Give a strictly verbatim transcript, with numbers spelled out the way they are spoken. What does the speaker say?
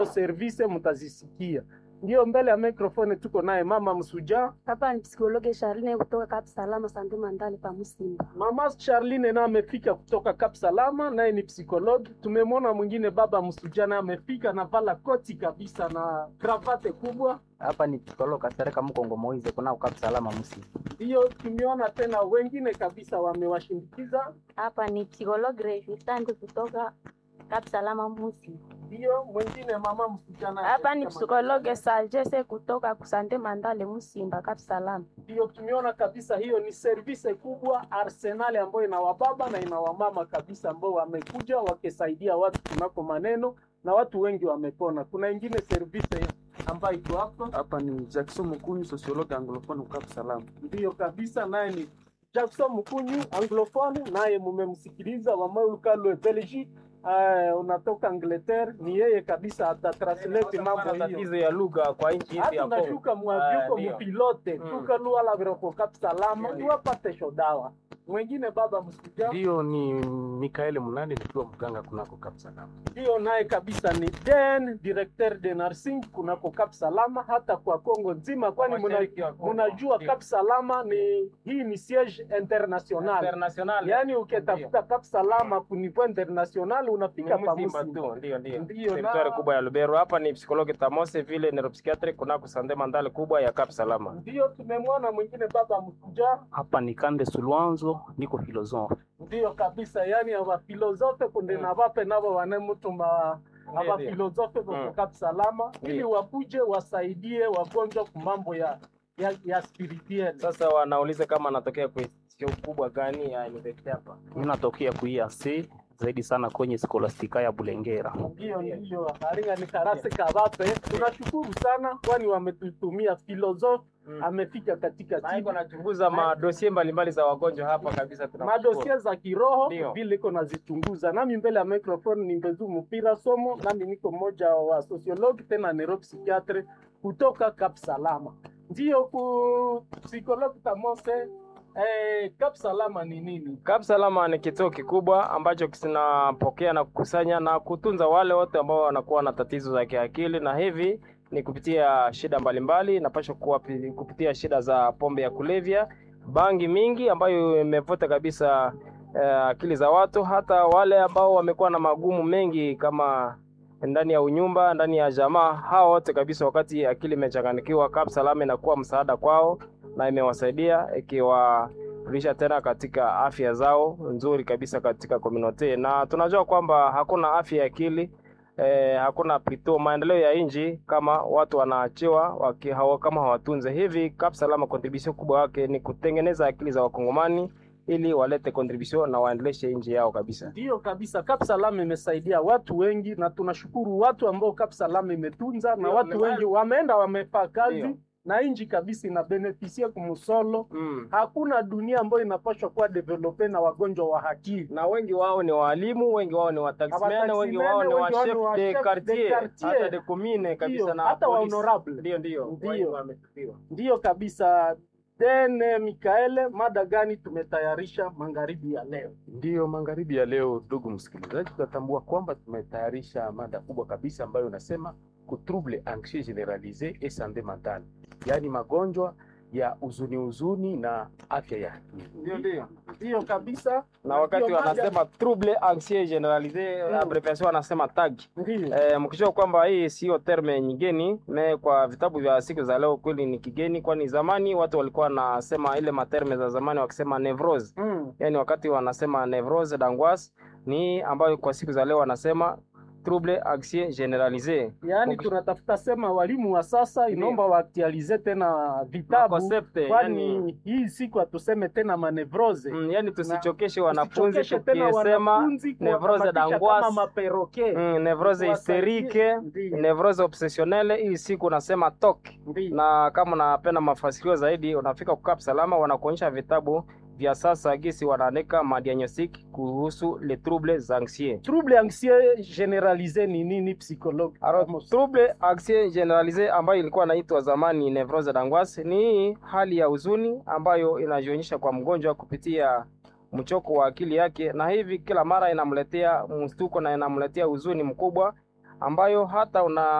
service mtazisikia. Ndio mbele ya microphone tuko naye mama Msuja. Hapa ni psikologe Charline kutoka Cap Salama Sante Mandale pa Musimba. Mama Charline na amefika kutoka Cap Salama, naye ni psikologi. Tumemwona mwingine baba Msuja na amefika na vala koti kabisa na cravate kubwa. Hapa ni psikologa Kasereka Mkongo Moize kuna Cap Salama Musimba. Ndio tumeona tena wengine kabisa wamewashindikiza. Hapa ni psikologe Resistante kutoka Cap Salama Musimba. Ndio mwingine mama Msuja na hapa ni psikologe Sajese kutoka Kusante Mandale Musimba Cap Salama. Ndio tumeona kabisa hiyo ni service kubwa arsenal ambayo ina wababa na ina wamama kabisa ambao wamekuja wakisaidia watu kunako maneno na watu wengi wamepona. Kuna ingine service ambayo iko hapa. Hapa ni Jackson Mukunyu, sociologue anglophone Cap Salama. Ndio kabisa, naye ni Jackson Mukunyu anglophone, naye mumemsikiliza wa Maulukalo Belgique. Uh, unatoka Angleterre, ni yeye kabisa atatranslate mambo hiyo. Tatizo ya lugha kwa nchi hizi ya Kongo. Tunashuka mwavyuko mpilote, mm. tuka lua la viroko Cap Salama, tuwapate shodawa. Mwingine baba Msuja. Ndio ni Mikael Munane nikiwa mganga kunako Cap Salama. Ndio naye kabisa ni Den, directeur de nursing kunako Cap Salama hata kwa Kongo nzima, kwani mnajua Cap Salama ni hii ni siege international. International. Yaani ukitafuta Cap Salama ku niveau international unafika pa Musimba. Ndio ndio. Ndio territoire kubwa ya Lubero. Hapa ni psikologi Tamose vile neuropsychiatric kunako Sante Mandale kubwa ya Cap Salama. Ndio tumemwona mwingine baba Msuja. Hapa ni Kande Sulwanzo niko filosofe. Ndio kabisa, yani aba filosofe kunde mm. na bape nabo wane mtu ma aba filosofe kwa mm. Cap Salama ili yeah. wakuje wasaidie wagonjwa kwa mambo ya ya, ya spirituel. Sasa wanauliza kama anatokea kwa sio kubwa gani ya university hapa. Mimi natokea ku I A C zaidi sana kwenye skolastika ya Bulengera. Ndio ndio haringa ni karase kabape. Tunashukuru sana kwani wametutumia filosofi mm. amefika katika timu anachunguza madosie mbalimbali za wagonjwa hapa kabisa. Tunashukuru madosie za kiroho vile iko nazichunguza. Nami mbele ya microphone ni Mbezu Mpira Somo, nami niko mmoja wa sociologue tena neuropsychiatre kutoka Cap Salama. Ndio ku psikologi Tamose. Eh, Cap Salama ni nini? Cap Salama ni kituo kikubwa ambacho kinapokea na kukusanya na kutunza wale wote ambao wanakuwa na tatizo za kiakili, na hivi ni kupitia shida mbalimbali, napaswa kuwa kupitia shida za pombe ya kulevya, bangi mingi ambayo imevuta kabisa eh, akili za watu, hata wale ambao wamekuwa na magumu mengi kama ndani ya unyumba, ndani ya jamaa, hao wote kabisa wakati akili imechanganyikiwa, Cap Salama inakuwa msaada kwao na imewasaidia ikiwarudisha tena katika afya zao nzuri kabisa katika community. Na tunajua kwamba hakuna afya ya akili eh, hakuna pito maendeleo ya inji kama watu wanaachiwa waki hawa kama hawatunze. Hivi Cap Salama contribution kubwa yake ni kutengeneza akili za wakongomani ili walete contribution na waendeleshe inji yao kabisa. Ndio kabisa, Cap Salama imesaidia watu wengi na tunashukuru watu ambao Cap Salama imetunza na watu mema. Wengi wameenda wamefanya kazi. Dio. Na inji kabisa ina beneficia kumusolo. Mm. Hakuna dunia ambayo inapaswa kuwa develope na wagonjwa wa akili. Na wengi wao ni walimu, wengi wao ni wataximene, wengi wao ni wa chef de quartier, hata de commune kabisa na hata wa honorable. Ndio ndio. Ndio wametupiwa. Ndio kabisa. Tene Mikaele, mada gani tumetayarisha magharibi ya leo? Ndio magharibi ya leo, ndugu msikilizaji, tutatambua kwamba tumetayarisha mada kubwa kabisa ambayo unasema trouble anxieux généralisé et santé mentale. Yaani magonjwa ya huzuni huzuni na afya ya akili. Ndio ndio. Ndio kabisa. Na wakati wanasema trouble anxieux généralisé, mm. abbreviation wanasema T A G. Eh, mkijua kwamba hii sio terme nyingeni, me kwa vitabu vya siku za leo kweli ni kigeni, kwani zamani watu walikuwa wanasema ile materme za zamani wakisema nevrose. Mm. Yaani wakati wanasema nevrose d'angoisse ni ambayo kwa siku za leo wanasema trouble anxieux généralisé. Yaani tunatafuta sema walimu wa sasa inaomba waaktualize tena vitabu kwani yani, hii siku atuseme tena manevrose. Mm, yani tusichokeshe wanafunzi tukisema nevrose d'angoisse kama maperoke. Mm, nevrose hysterique, nevrose obsessionnelle, hii siku nasema T O C. Na kama unapenda mafasirio zaidi unafika kwa Cap Salama wanakuonyesha vitabu vya sasa gisi wanaandika madiagnostic kuhusu le troubles anxieux. Trouble anxieux généralisé ni nini psychologue? Alors, trouble anxieux généralisé ambayo ilikuwa inaitwa zamani nevrose d'angoisse ni hali ya huzuni ambayo inajionyesha kwa mgonjwa kupitia mchoko wa akili yake, na hivi kila mara inamletea mstuko na inamletea huzuni mkubwa ambayo hata una